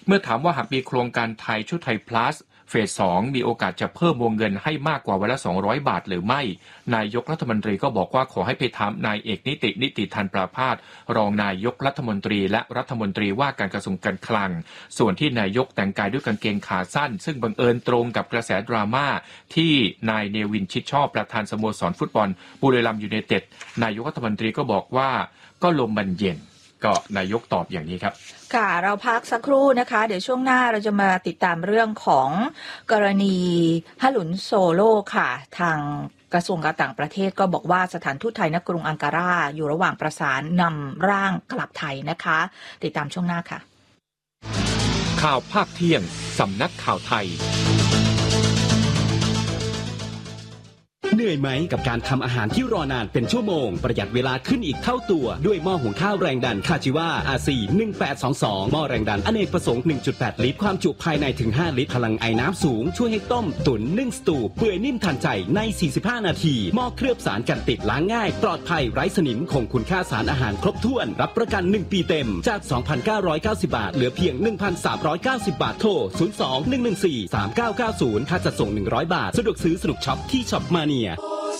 เมื่อถามว่าหากมีโครงการไทยชุดไทยพลัสเฟส 2มีโอกาสจะเพิ่มวงเงินให้มากกว่าวันละ200 บาทหรือไม่นายกรัฐมนตรีก็บอกว่าขอให้ไปถามนายเอกนิติธันประภาสรองนายกรัฐมนตรีและรัฐมนตรีว่าการกระทรวงการคลังส่วนที่นายกแต่งกายด้วยกางเกงขาสั้นซึ่งบังเอิญตรงกับกระแสดราม่าที่นายเนวินชิดชอบประธานสโมสรฟุตบอลบุรีรัมย์ยูไนเต็ดนายกรัฐมนตรีก็บอกว่าก็ลมมันเย็นก็นายกตอบอย่างนี้ครับค่ะเราพักสักครู่นะคะเดี๋ยวช่วงหน้าเราจะมาติดตามเรื่องของกรณีฮะหลุนโซโลค่ะทางกระทรวงการต่างประเทศก็บอกว่าสถานทูตไทยณกรุงอังการาอยู่ระหว่างประสานนำร่างกลับไทยนะคะติดตามช่วงหน้าค่ะข่าวภาคเที่ยงสำนักข่าวไทยเหนื่อยไหมกับการทำอาหารที่รอนานเป็นชั่วโมงประหยัดเวลาขึ้นอีกเท่าตัวด้วยหม้อหุงข้าวแรงดันคาจิวา RC 1822หม้อแรงดันอเนกประสงค์ 1.8 ลิตรความจุภายในถึง5ลิตรพลังไอน้ำสูงช่วยให้ต้มตุ๋นนึ่งสตูเปื่อยนิ่มทันใจใน45นาทีหม้อเคลือบสารกันติดล้างง่ายปลอดภัยไร้สนิมคงคุณค่าสารอาหารครบถ้วนรับประกัน1ปีเต็มจาก 2,990 บาทเหลือเพียง 1,390 บาทโทร 02-114-3990 ค่าจัดส่ง100 บาทสะดวกซื้อสนุกช็อปที่ช็อปมาเนีย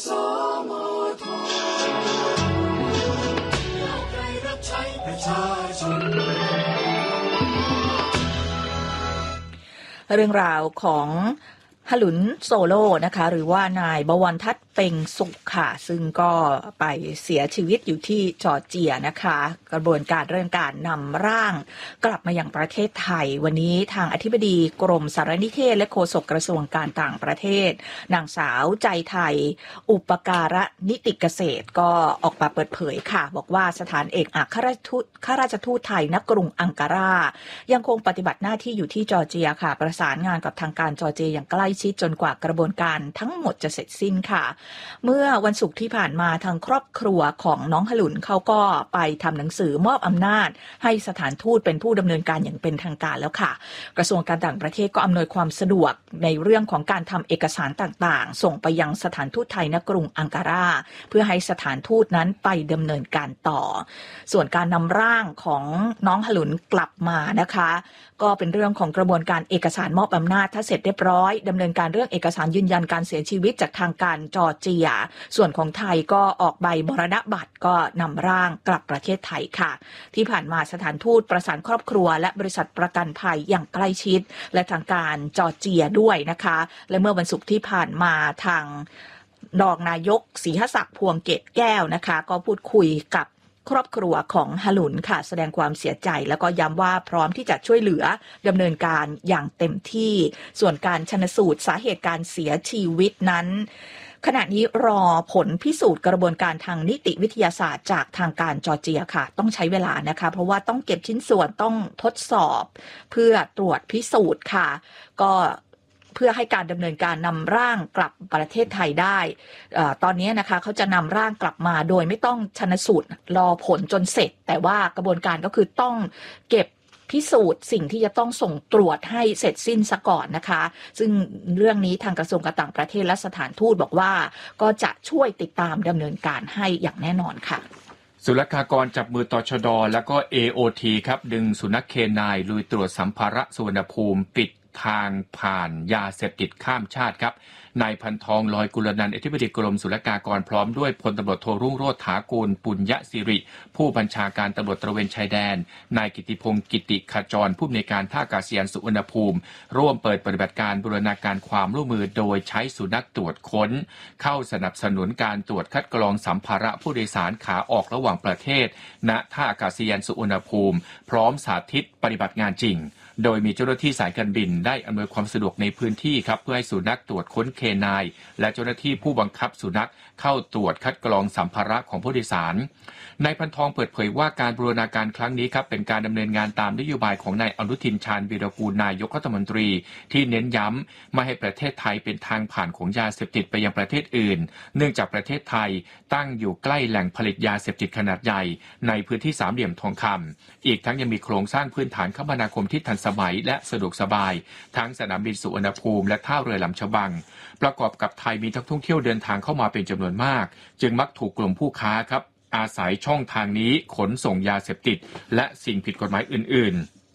เรื่องราวของฮะหลุนโซโลนะคะหรือว่านายบวรทัศน์เป่งสุขค่ะซึ่งก็ไปเสียชีวิตอยู่ที่จอร์เจียนะคะกระบวนการเรื่องการนำร่างกลับมายังประเทศไทยวันนี้ทางอธิบดีกรมสารนิเทศและโฆษกกระทรวงการต่างประเทศนางสาวใจไทยอุปการะนิติเกษตรก็ออกมาเปิดเผยค่ะบอกว่าสถานเอกอัครราชทูตไทยณกรุงอังการายังคงปฏิบัติหน้าที่อยู่ที่จอร์เจียค่ะประสานงานกับทางการจอร์เจียอย่างใกล้ชิดจนกว่ากระบวนการทั้งหมดจะเสร็จสิ้นค่ะเมื่อวันศุกร์ที่ผ่านมาทางครอบครัวของน้องฮะหลุนเขาก็ไปทำหนังสือมอบอำนาจให้สถานทูตเป็นผู้ดำเนินการอย่างเป็นทางการแล้วค่ะกระทรวงการต่างประเทศก็อำนวยความสะดวกในเรื่องของการทำเอกสารต่างๆส่งไปยังสถานทูตไทยณกรุงอังการาเพื่อให้สถานทูตนั้นไปดำเนินการต่อส่วนการนำร่างของน้องฮะหลุนกลับมานะคะก็เป็นเรื่องของกระบวนการเอกสารมอบอำนาจถ้าเสร็จเรียบร้อยดำเนินการเรื่องเอกสารยืนยันการเสียชีวิตจากทางการจอร์เจียส่วนของไทยก็ออกใบมรณบัตรก็นำร่างกลับประเทศไทยค่ะที่ผ่านมาสถานทูตประสานครอบครัวและบริษัทประกันภัยอย่างใกล้ชิดและทางการจอร์เจียด้วยนะคะและเมื่อวันศุกร์ที่ผ่านมาทางรองนายกศรีหศักดิ์พวงเกตแก้วนะคะก็พูดคุยกับครอบครัวของฮะหลุนค่ะแสดงความเสียใจแล้วก็ย้ำว่าพร้อมที่จะช่วยเหลือดำเนินการอย่างเต็มที่ส่วนการชันสูตรสาเหตุการเสียชีวิตนั้นขณะนี้รอผลพิสูจน์กระบวนการทางนิติวิทยาศาสตร์จากทางการจอร์เจียค่ะต้องใช้เวลานะคะเพราะว่าต้องเก็บชิ้นส่วนต้องทดสอบเพื่อตรวจพิสูจน์ค่ะก็เพื่อให้การดำเนินการนำร่างกลับประเทศไทยได้ตอนนี้นะคะเขาจะนำร่างกลับมาโดยไม่ต้องชันสูตรรอผลจนเสร็จแต่ว่ากระบวนการก็คือต้องเก็บพิสูจน์สิ่งที่จะต้องส่งตรวจให้เสร็จสิ้นซะก่อนนะคะซึ่งเรื่องนี้ทางกระทรวงการต่างประเทศและสถานทูตบอกว่าก็จะช่วยติดตามดำเนินการให้อย่างแน่นอนค่ะศุลกากรจับมือตชด.แล้วก็ AOT ครับดึงสุนัขเคนายลุยตรวจสัมภาระสุวรรณภูมิปิดทางผ่านยาเสพติดข้ามชาติครับนายพันทองลอยกุลนันท์อธิบดีกรมศุลกากรพร้อมด้วยพลตำรวจโทรุ่งโรจน์ถากูลปุญญสิริผู้บัญชาการตำรวจตระเวนชายแดนนายกิติพงศ์กิติขจรผู้อำนวยการท่าอากาศยานสุวรรณภูมิร่วมเปิดปฏิบัติการบูรณาการความร่วมมือโดยใช้สุนัขตรวจค้นเข้าสนับสนุนการตรวจคัดกรองสัมภาระผู้โดยสารขาออกระหว่างประเทศณท่าอากาศยานสุวรรณภูมิพร้อมสาธิตปฏิบัติงานจริงโดยมีเจ้าหน้าที่สายการบินได้อำนวยความสะดวกในพื้นที่ครับเพื่อให้สุนัขตรวจค้นเคนายและเจ้าหน้าที่ผู้บังคับสุนัขเข้าตรวจคัดกรองสัมภาระของผู้โดยสารนายพันทองเปิดเผยว่าการบูรณาการครั้งนี้ครับเป็นการดำเนินงานตามนโยบายของนายอนุทินชาญวีรกูลนายกรัฐมนตรีที่เน้นย้ำไม่ให้ประเทศไทยเป็นทางผ่านของยาเสพติดไปยังประเทศอื่นเนื่องจากประเทศไทยตั้งอยู่ใกล้แหล่งผลิตยาเสพติดขนาดใหญ่ในพื้นที่สามเหลี่ยมทองคำอีกทั้งยังมีโครงสร้างพื้นฐานคมนาคมที่ทันสมัยและสะดวกสบายทั้งสนามบินสุวรรณภูมิและท่าเรือลำฉบังประกอบกับไทยมีนักท่องเที่ยวเดินทางเข้ามาเป็นจำนวนมากจึงมักถูกกลุ่มผู้ค้าครับอาศัยช่องทางนี้ขนส่งยาเสพติดและสิ่งผิดกฎหมายอื่นๆเ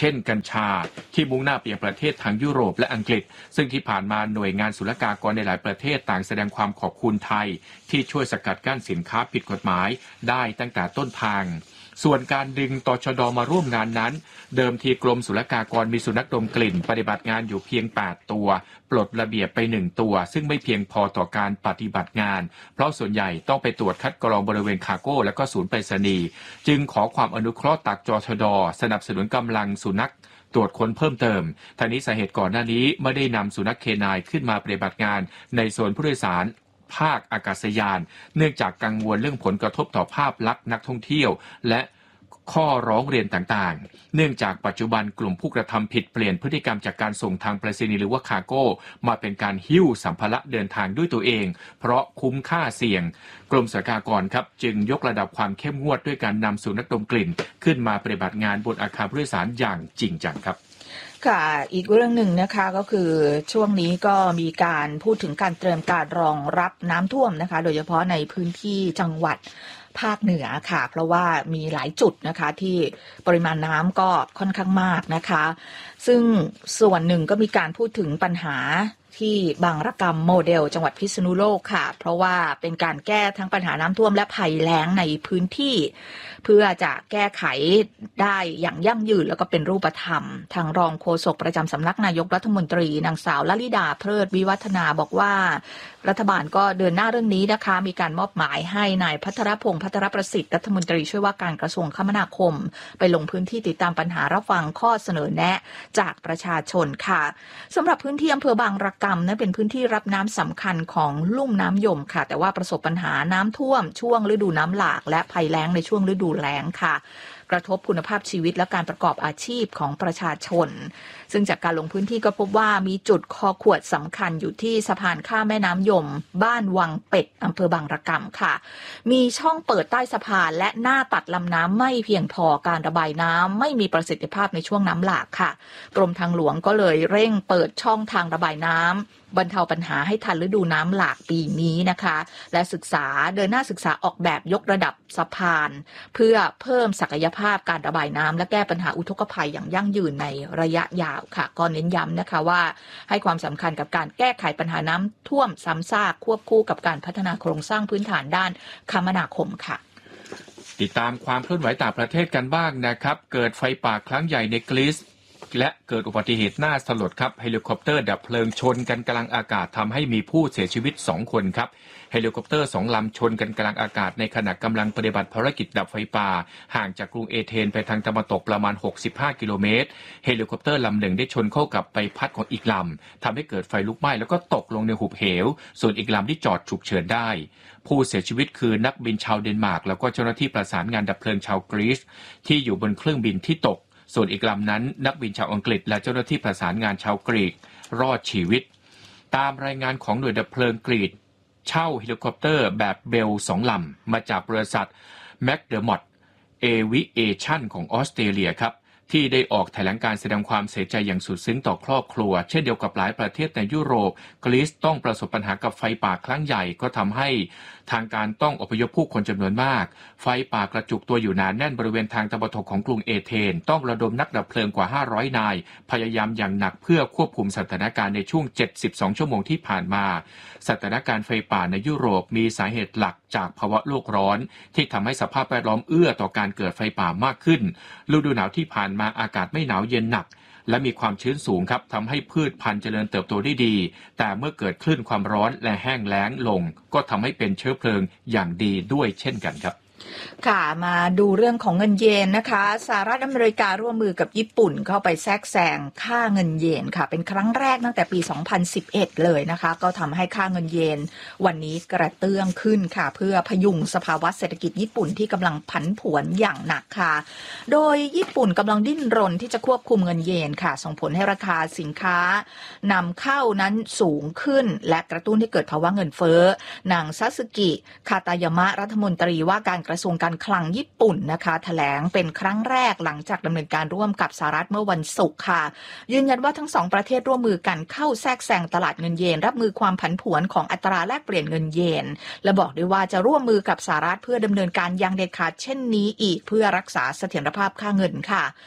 เช่นกัญชาที่มุ่งหน้าไปยังประเทศทางยุโรปและอังกฤษซึ่งที่ผ่านมาหน่วยงานศุลกากรในหลายประเทศต่างแสดงความขอบคุณไทยที่ช่วยสกัดกั้นสินค้าผิดกฎหมายได้ตั้งแต่ต้นทางส่วนการดึงตชด.มาร่วมงานนั้นเดิมทีกรมศุลกากรมีสุนัขดมกลิ่นปฏิบัติงานอยู่เพียง8ตัวปลดระเบียบไป1ตัวซึ่งไม่เพียงพอต่อการปฏิบัติงานเพราะส่วนใหญ่ต้องไปตรวจคัดกรองบริเวณคาร์โก้และก็ศูนย์ไปรษณีย์จึงขอความอนุเคราะห์จากตชด.สนับสนุนกำลังสุนัขตรวจค้นเพิ่มเติมทางนี้สาเหตุก่อนหน้านี้ไม่ได้นำสุนัขเคนายขึ้นมาปฏิบัติงานในโซนผู้โดยสารภาคอากาศยานเนื่องจากกังวลเรื่องผลกระทบต่อภาพลักษณ์นักท่องเที่ยวและข้อร้องเรียนต่างๆเนื่องจากปัจจุบันกลุ่มผู้กระทำผิดเปลี่ยนพฤติกรรมจากการส่งทางไปรษณีย์หรือว่าคาร์โก้มาเป็นการหิ้วสัมภาระเดินทางด้วยตัวเองเพราะคุ้มค่าเสี่ยงกรมศุลกากรครับจึงยกระดับความเข้มงวดด้วยการนำสุนัขดมกลิ่นขึ้นมาปฏิบัติงานบนอาคารผู้โดยสารอย่างจริงจังครับค่ะอีกเรื่องหนึ่งนะคะก็คือช่วงนี้ก็มีการพูดถึงการเตรียมการรองรับน้ำท่วมนะคะโดยเฉพาะในพื้นที่จังหวัดภาคเหนือค่ะเพราะว่ามีหลายจุดนะคะที่ปริมาณน้ำก็ค่อนข้างมากนะคะซึ่งส่วนหนึ่งก็มีการพูดถึงปัญหาที่บางระกำโมเดลจังหวัดพิษณุโลกค่ะเพราะว่าเป็นการแก้ทั้งปัญหาน้ำท่วมและภัยแล้งในพื้นที่เพื่อจะแก้ไขได้อย่างยั่งยืนแล้วก็เป็นรูปธรรมทางรองโฆษกประจำสำนักนายกรัฐมนตรีนางสาวลลิดาเพลิดวิวัฒนาบอกว่ารัฐบาลก็เดินหน้าเรื่องนี้นะคะมีการมอบหมายให้นายพัทรพงษ์พัทรประสิทธิ์รัฐมนตรีช่วยว่าการกระทรวงคมนาคมไปลงพื้นที่ติดตามปัญหารับฟังข้อเสนอแนะจากประชาชนค่ะสำหรับพื้นที่อำเภอบางระกำนั้นเป็นพื้นที่รับน้ำสำคัญของลุ่มน้ำยมค่ะแต่ว่าประสบปัญหาน้ำท่วมช่วงฤดูน้ำหลากและภัยแล้งในช่วงฤดูแล้งค่ะกระทบคุณภาพชีวิตและการประกอบอาชีพของประชาชนซึ่งจากการลงพื้นที่ก็พบว่ามีจุดคอขวดสำคัญอยู่ที่สะพานข้ามแม่น้ำยมบ้านวังเป็ดอำเภอบางระกำค่ะมีช่องเปิดใต้สะพานและหน้าตัดลำน้ำไม่เพียงพอการระบายน้ำไม่มีประสิทธิภาพในช่วงน้ำหลากค่ะกรมทางหลวงก็เลยเร่งเปิดช่องทางระบายน้ำบรรเทาปัญหาให้ทันฤดูน้ำหลากปีนี้นะคะและเดินหน้าศึกษาออกแบบยกระดับสะพานเพื่อเพิ่มศักยภาพการระบายน้ำและแก้ปัญหาอุทกภัยอย่างยั่งยืนในระยะยาวค่ะก็เน้นย้ำนะคะว่าให้ความสำคัญกับการแก้ไขปัญหาน้ำท่วมซ้ำซากควบคู่กับการพัฒนาโครงสร้างพื้นฐานด้านคมนาคมค่ะติดตามความเคลื่อนไหวต่างประเทศกันบ้างนะครับเกิดไฟป่าครั้งใหญ่ในกรีซและเกิดอุบัติเหตุน่าสลดครับเฮลิคอปเตอร์ดับเพลิงชนกันกลางอากาศทำให้มีผู้เสียชีวิต2คนครับเฮลิคอปเตอร์2ลำชนกันกลางอากาศในขณะกำลังปฏิบัติภารกิจดับไฟป่าห่างจากกรุงเอเธนไปทางตะวันตกประมาณ65กิโลเมตรเฮลิคอปเตอร์ลำหนึ่งได้ชนเข้ากับใบพัดของอีกลำทำให้เกิดไฟลุกไหม้แล้วก็ตกลงในหุบเหวส่วนอีกลำที่จอดฉุกเฉินได้ผู้เสียชีวิตคือนักบินชาวเดนมาร์กแล้วก็เจ้าหน้าที่ประสานงานดับเพลิงชาวกรีซที่อยู่บนเครื่องบินที่ตกส่วนอีกลำนั้นนักบินชาวอังกฤษและเจ้าหน้าที่ประสานงานชาวกรีกรอดชีวิตตามรายงานของหน่วยดับเพลิงกรีกเช่าเฮลิคอปเตอร์แบบเบล2ลำมาจากบริษัทแมคเดอร์มอตเอวิเอชั่นของออสเตรเลียครับที่ได้ออกแถลงการแสดงความเสียใจอย่างสุดซึ้งต่อครอบครัวเช่นเดียวกับหลายประเทศในยุโรปกรีซต้องประสบปัญหากับไฟป่าครั้งใหญ่ก็ทำให้ทางการต้องอพยพผู้คนจำนวนมากไฟป่ากระจุกตัวอยู่หนาแน่นบริเวณทางตะวันตกของกรุงเอเธนต้องระดมนักดับเพลิงกว่า500นายพยายามอย่างหนักเพื่อควบคุมสถานการณ์ในช่วง72ชั่วโมงที่ผ่านมาสถานการณ์ไฟป่าในยุโรปมีสาเหตุหลักจากภาวะโลกร้อนที่ทำให้สภาพแวดล้อมเอื้อต่อการเกิดไฟป่ามากขึ้นฤดูหนาวที่ผ่านมาอากาศไม่หนาวเย็นหนักและมีความชื้นสูงครับทำให้พืชพันธุ์เจริญเติบโตได้ดีแต่เมื่อเกิดคลื่นความร้อนและแห้งแล้งลงก็ทำให้เป็นเชื้อเพลิงอย่างดีด้วยเช่นกันครับค่ะมาดูเรื่องของเงินเยนนะคะสหรัฐอเมริการ่วมมือกับญี่ปุ่นเข้าไปแทรกแซงค่าเงินเยนค่ะเป็นครั้งแรกตั้งแต่ปี2011เลยนะคะก็ทำให้ค่าเงินเยนวันนี้กระเตื้องขึ้นค่ะเพื่อพยุงสภาวะเศรษฐกิจญี่ปุ่นที่กำลังผันผวนอย่างหนักค่ะโดยญี่ปุ่นกำลังดิ้นรนที่จะควบคุมเงินเยนค่ะส่งผลให้ราคาสินค้านำเข้านั้นสูงขึ้นและกระตุ้นให้เกิดภาวะเงินเฟ้อนางซาสึกิคาตายามะรัฐมนตรีว่าการกระทรวงการคลังญี่ปุ่นนะคะแถลงเป็นครั้งแรกหลังจากดำเนินการร่วมกับสหรัฐเมื่อวันศุกร์ค่ะยืนยันว่าทั้งสองประเทศร่วมมือกันเข้าแทรกแซงตลาดเงินเยนรับมือความผันผวนของอัตราแลกเปลี่ยนเงินเยนและบอกด้วยว่าจะร่วมมือกับสหรัฐเพื่อดำเนินการอย่างเด็ดขาดเช่นนี้อีกเพื่อรักษาเสถียรภาพค่าเงินค่ะ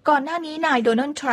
ก่อนหน้านี้นายโดนัลด์ทรั